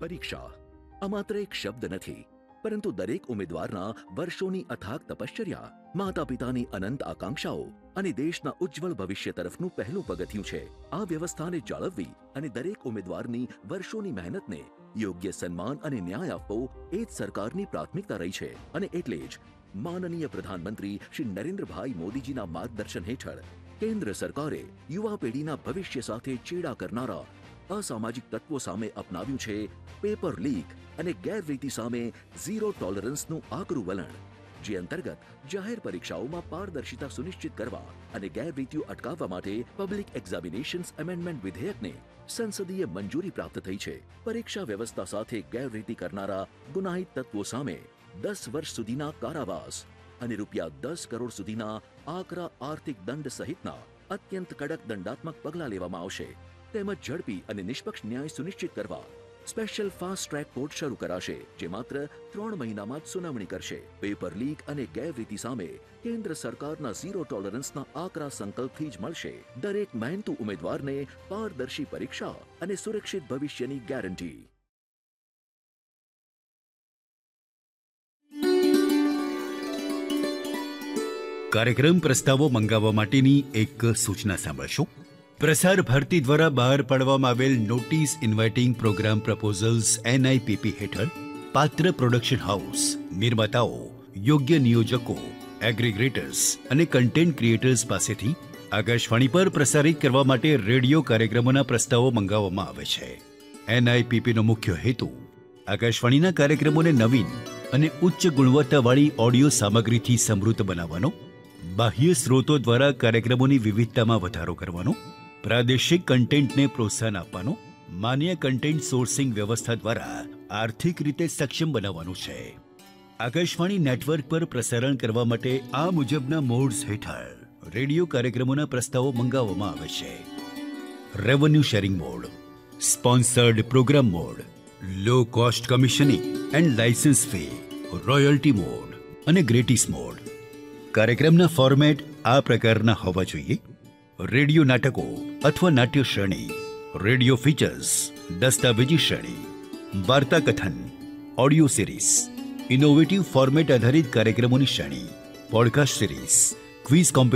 પરીક્ષા આ માત્ર એક શબ્દ નથી, પરંતુ દરેક ઉમેદવારના વર્ષોની અથાગ તપશ્ચર્યા, માતા પિતાની અનંત આકાંક્ષાઓ અને દેશના ઉજ્જવળ ભવિષ્ય તરફનું પહેલું પગથિયું છે. આ વ્યવસ્થાને જાળવવી અને દરેક ઉમેદવારની વર્ષોની મહેનતને યોગ્ય સન્માન અને ન્યાય આપવો એ જ સરકારની પ્રાથમિકતા રહી છે. અને એટલે જ માનનીય પ્રધાનમંત્રી શ્રી નરેન્દ્રભાઈ મોદીજીના માર્ગદર્શન હેઠળ કેન્દ્ર સરકારે યુવા પેઢીના ભવિષ્ય સાથે ચેડા કરનારા અસામાજિક તત્વો સામે અપનાવ્યું છે પેપર લીક અને ગેરરીતિ સામે ઝીરો ટોલરન્સનું આકરું વલણ, જે અંતર્ગત જાહેર પરીક્ષાઓમાં પારદર્શિતા સુનિશ્ચિત કરવા અને ગેરરીતિઓ અટકાવવા માટે પબ્લિક એક્ઝામિનેશન્સ એમેન્ડમેન્ટ વિધેયકને સંસદીય મંજૂરી પ્રાપ્ત થઈ છે. પરીક્ષા વ્યવસ્થા સાથે ગેરરીતિ કરનારા ગુનાહિત તત્વો સામે 10 વર્ષ સુધીના કારાવાસ અને ₹10 કરોડ સુધીના આકરા આર્થિક દંડ સહિતના અત્યંત કડક દંડાત્મક પગલાં લેવામાં આવશે. તેમજ ઝડપી અને નિષ્પક્ષ ન્યાય સુનિશ્ચિત કરવા સ્પેશિયલ ફાસ્ટ ટ્રેક કોર્ટ શરૂ કરાશે, જે માત્ર 3 મહિનામાં જ સુનાવણી કરશે. પેપર લીક અને ગેરરીતિ સામે કેન્દ્ર સરકારના ઝીરો ટોલરન્સના આકરા સંકલ્પથી જ મળશે દરેક મહેનતુ ઉમેદવારને પારદર્શી પરીક્ષા અને સુરક્ષિત ભવિષ્યની ગેરંટી. કાર્યક્રમ પ્રસ્તાવો મંગાવવા માટેની એક સૂચના સાંભળશો. પ્રસાર ભારતી દ્વારા બહાર પાડવામાં આવેલ નોટિસ ઇન્વાઇટિંગ પ્રોગ્રામ પ્રપોઝલ્સ NIPP હેઠળ પાત્ર પ્રોડક્શન હાઉસ, નિર્માતાઓ, યોગ્ય નિયોજકો, એગ્રીગેટર્સ અને કન્ટેન્ટ ક્રિએટર્સ પાસેથી આકાશવાણી પર પ્રસારિત કરવા માટે રેડિયો કાર્યક્રમોના પ્રસ્તાવો મંગાવવામાં આવે છે. NIPPનો મુખ્ય હેતુ આકાશવાણીના કાર્યક્રમોને નવીન અને ઉચ્ચ ગુણવત્તાવાળી ઓડિયો સામગ્રીથી સમૃદ્ધ બનાવવાનો, બાહ્ય સ્ત્રોતો દ્વારા કાર્યક્રમોની વિવિધતામાં વધારો કરવાનો, પ્રાદેશિક કન્ટેન્ટને પ્રોત્સાહન આપવાનો, માન્ય કન્ટેન્ટ સોર્સિંગ વ્યવસ્થા દ્વારા આર્થિક રીતે સક્ષમ બનાવવાનું છે. આકાશવાણી નેટવર્ક પર પ્રસારણ કરવા માટે આ મુજબના મોડ્સ હેઠળ રેડિયો કાર્યક્રમોના પ્રસ્તાવો મંગાવવામાં આવે છે. Revenue sharing mode, sponsored programme mode, low cost commissioning and licence fee, royalty mode અને ગ્રેટિસ મોડ. કાર્યક્રમના ફોર્મેટ આ પ્રકારના હોવા જોઈએ: રેડિયો નાટકો અથવા નાટ્ય શ્રેણી, રેડિયો ફીચર્સ, દસ્તાવેજી શ્રેણી, વાર્તા કથન, ઓડિયો સિરીઝ, ઇનોવેટિવ ફોર્મેટ આધારિત કાર્યક્રમોની શ્રેણી, પોડકાસ્ટ સિરીઝ, ક્વિઝ કોમ્પિટિશન